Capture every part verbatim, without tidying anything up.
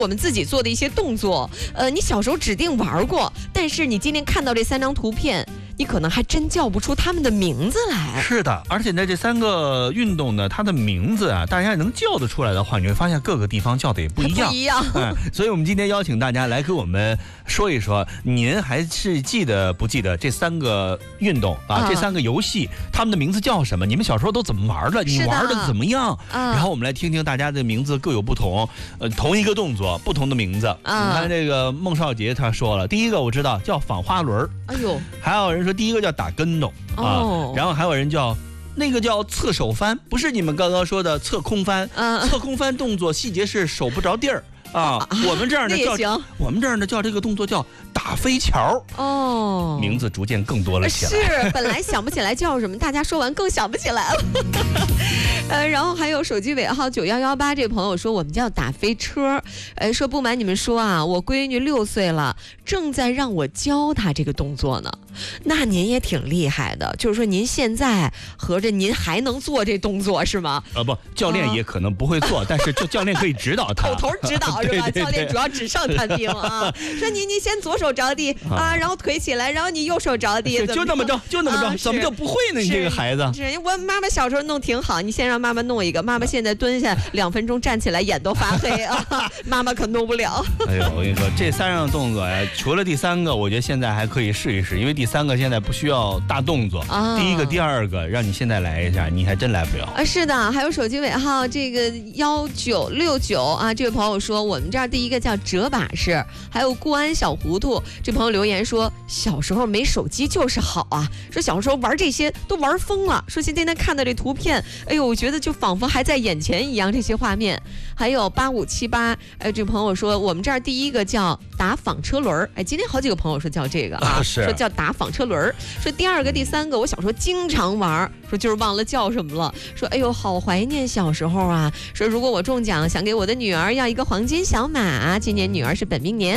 我们自己做的一些动作，呃，你小时候指定玩过，但是你今天看到这三张图片，你可能还真叫不出他们的名字来。 是的，而且呢，这三个运动呢，它的名字啊，大家能叫得出来的话，你会发现各个地方叫的也不一样。 不一样。 嗯，所以我们今天邀请大家来给我们说一说，您还是记得不记得这三个运动啊？啊这三个游戏，他们的名字叫什么？你们小时候都怎么玩的？你玩的怎么样？啊、然后我们来听听大家的名字各有不同，呃，同一个动作，不同的名字。啊、你看这个孟少杰他说了，第一个我知道叫仿花轮，哎呦，还有人说第一个叫打跟斗啊，哦、然后还有人叫。那个叫侧手翻，不是你们刚刚说的侧空翻。嗯，侧空翻动作细节是手不着地儿啊。啊我们这儿呢叫我们这儿呢叫这个动作叫打飞桥。哦，名字逐渐更多了起来。 是，本来想不起来叫什么，大家说完更想不起来了。呃，然后还有手机尾号九幺幺八这朋友说我们叫打飞车。呃，说不瞒你们说啊，我闺女六岁了，正在让我教她这个动作呢。那您也挺厉害的，就是说您现在合着您还能做这动作是吗？ 呃不，教练也可能不会做，啊、但是就教练可以指导他， 口头指导是吧？对对对，教练主要纸上谈兵啊。说您您先左手着地啊，然后腿起来，然后你右手着地， 就那么着，就那么着，啊、怎么就不会呢？你这个孩子， 是我妈妈小时候弄挺好，你先让妈妈弄一个，妈妈现在蹲下两分钟，站起来眼都发黑啊，妈妈可弄不了。 哎呦，我跟你说，这三样动作呀，除了第三个，我觉得现在还可以试一试，因为第三个现在不需要大动作，啊、第一个、第二个让你现在来一下，你还真来不了啊。是的，还有手机尾号这个幺九六九啊，这位朋友说我们这儿第一个叫折把式，还有固安小糊涂。这朋友留言说小时候没手机就是好啊，说小时候玩这些都玩疯了，说今天看到这图片，哎呦，我觉得就仿佛还在眼前一样，这些画面。还有八五七八，哎，这朋友说我们这儿第一个叫打纺车轮，哎，今天好几个朋友说叫这个啊， 是说叫打纺车轮。说第二个、第三个，我小时候经常玩，说就是忘了叫什么了。说哎呦，好怀念小时候啊！说如果我中奖，想给我的女儿要一个黄金小马，今年女儿是本命年。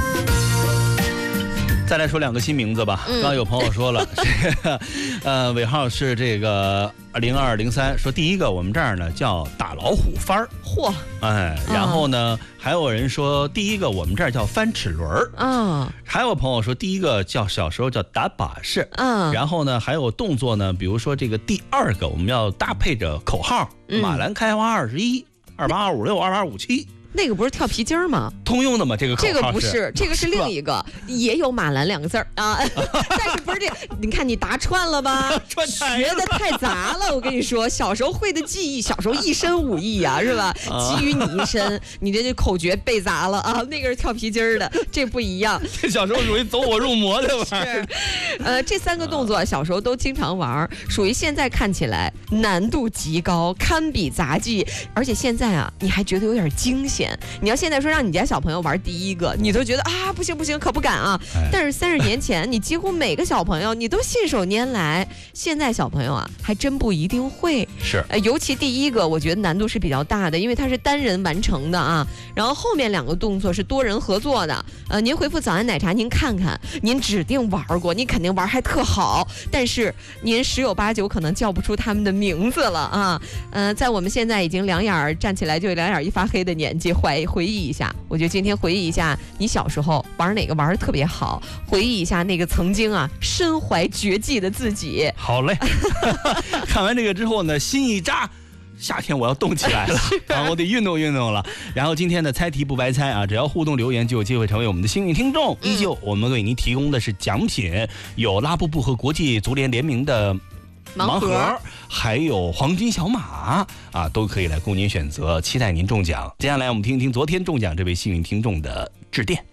再来说两个新名字吧。嗯、刚刚有朋友说了，这个呃尾号是这个零二零三，说第一个我们这儿呢叫打老虎翻儿，嚯，哎，然后呢、嗯、还有人说第一个我们这儿叫翻齿轮儿，嗯，还有朋友说第一个叫小时候叫打把式，嗯，然后呢还有动作呢，比如说这个第二个我们要搭配着口号，嗯、马兰开花二十一，二八二五六，二八五七。 那个不是跳皮筋儿吗？ 通用的吗？这个口号这个不是，这个是另一个，也有马兰两个字儿啊，但是不是这？你看你答串了吧？ 串学的太杂了，我跟你说，小时候会的记忆，小时候一身武艺呀、啊，是吧？基于你一身，你的这口诀背杂了啊。那个是跳皮筋儿的，这不一样。 这小时候属于走火入魔的玩意儿。 呃，这三个动作小时候都经常玩，属于现在看起来难度极高，堪比杂技，而且现在啊，你还觉得有点惊险。你要现在说让你家小朋友玩第一个，你都觉得啊不行不行，可不敢啊。但是三十年前，你几乎每个小朋友你都信手拈来。现在小朋友啊，还真不一定会。 是， 呃，尤其第一个，我觉得难度是比较大的，因为它是单人完成的啊。然后后面两个动作是多人合作的。呃，您回复早安奶茶，您看看，您指定玩过，你肯定玩还特好，但是您十有八九可能叫不出他们的名字了啊。呃，在我们现在已经两眼站起来就两眼一发黑的年纪。回回忆一下，我觉得今天回忆一下你小时候玩哪个玩的特别好，回忆一下那个曾经啊身怀绝技的自己。 好嘞，看完这个之后呢，心一扎，夏天我要动起来了啊，我得运动运动了。然后今天的猜题不白猜啊，只要互动留言就有机会成为我们的幸运听众。嗯、依旧，我们为您提供的是奖品，有拉布布和国际足联联名的盲盒，还有黄金小马啊，都可以来供您选择，期待您中奖。接下来我们听一听昨天中奖这位幸运听众的致电。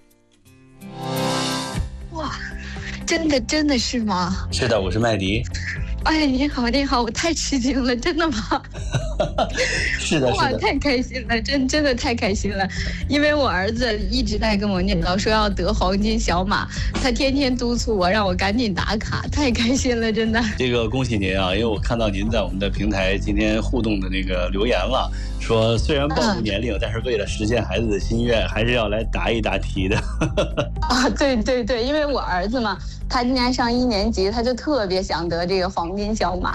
哇，真的真的是吗？ 是的，我是麦迪。 哎，你好，你好，我太吃惊了，真的吗？ 是的， 哇，太开心了，真真的太开心了，因为我儿子一直在跟我念叨说要得黄金小马，他天天督促我，让我赶紧打卡，太开心了，真的。 这个恭喜您啊，因为我看到您在我们的平台今天互动的那个留言了，说虽然暴露年龄，嗯、但是为了实现孩子的心愿，还是要来答一答题的。 啊，对对对，因为我儿子嘛，他今年上一年级，他就特别想得这个黄金小马。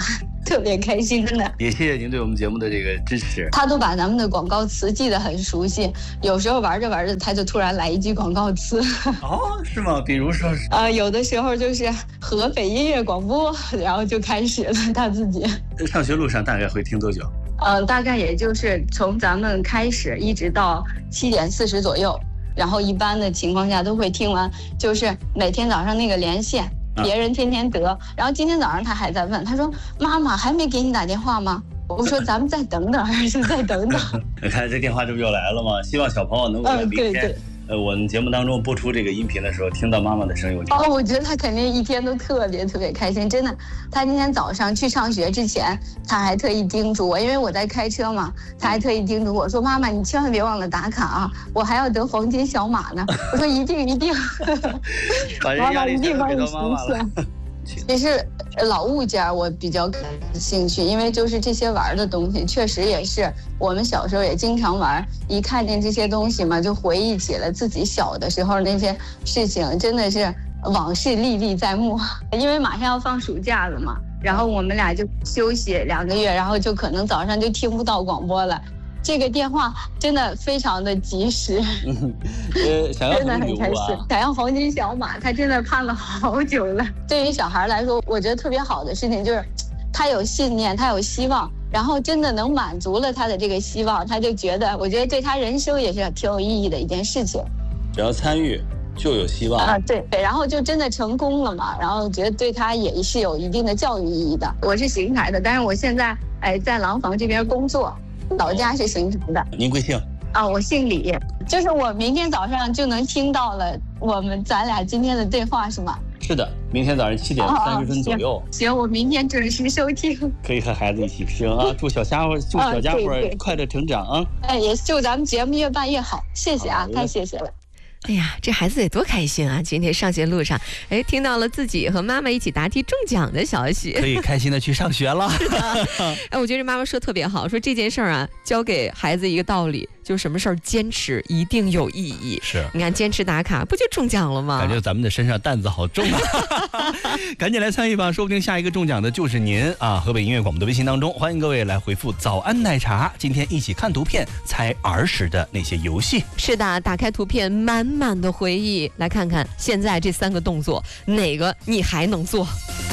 特别开心，真的。 也谢谢您对我们节目的这个支持。 他都把咱们的广告词记得很熟悉，有时候玩着玩着，他就突然来一句广告词。 哦，是吗？比如说是？ 呃，有的时候就是河北音乐广播，然后就开始了他自己。 上学路上大概会听多久？ 嗯、呃，大概也就是从咱们开始一直到七点四十左右，然后一般的情况下都会听完，就是每天早上那个连线。别人天天得，然后今天早上他还在问，他说：“妈妈还没给你打电话吗？”我说：“咱们再等等，还是再等等。” 看这电话这不又来了吗？希望小朋友能够在明天，嗯、对对呃，我们节目当中播出这个音频的时候，听到妈妈的声音。 哦，我觉得他肯定一天都特别特别开心，真的。他今天早上去上学之前，他还特意叮嘱我，因为我在开车嘛，他还特意叮嘱我说：“妈妈，你千万别忘了打卡啊，我还要得黄金小马呢。”我说：“一定一定。”妈妈一定帮你实现。其实老物件我比较感兴趣，因为就是这些玩的东西，确实也是我们小时候也经常玩，一看见这些东西嘛，就回忆起了自己小的时候那些事情，真的是往事历历在目。因为马上要放暑假了嘛，然后我们俩就休息两个月，然后就可能早上就听不到广播了。这个电话真的非常的及时， 呃，想要真的很开心。想要黄金小马，他真的盼了好久了。对于小孩来说，我觉得特别好的事情就是，他有信念，他有希望，然后真的能满足了他的这个希望，他就觉得，我觉得对他人生也是挺有意义的一件事情。 只要参与，就有希望啊！对对，然后就真的成功了嘛，然后觉得对他也是有一定的教育意义的。我是邢台的，但是我现在哎在廊坊这边工作。老家是邢台的。 您贵姓？ 啊，我姓李。就是我明天早上就能听到了我们咱俩今天的对话，是吗？ 是的，明天早上七点三十分左右。 哦、行, 行，我明天准时收听。 可以和孩子一起听啊！祝小家伙，祝小家伙快乐成长啊！ 哎，也祝咱们节目越办越好。谢谢啊，太谢谢了。 哎呀，这孩子得多开心啊！今天上学路上，哎，听到了自己和妈妈一起答题中奖的消息， 可以开心的去上学了。 是的，哎，我觉得妈妈说特别好，说这件事儿啊，教给孩子一个道理，就是什么事儿坚持一定有意义。 是， 你看坚持打卡，不就中奖了吗？ 感觉咱们的身上担子好重啊！赶紧来参与吧，说不定下一个中奖的就是您啊！河北音乐广播的微信当中，欢迎各位来回复早安奶茶，今天一起看图片，猜儿时的那些游戏。 是的，打开图片，满满的回忆，来看看现在这三个动作哪个你还能做。